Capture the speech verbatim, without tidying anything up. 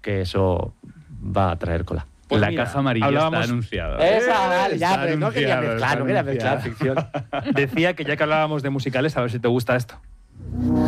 que eso va a traer cola. Pues la mira, caja amarilla hablábamos... está anunciada. Esa, vale, ya, Está pero no quería anunciado, mezclar, está no quería mezclar anunciado. ficción. Decía que ya que hablábamos de musicales, a ver si te gusta esto.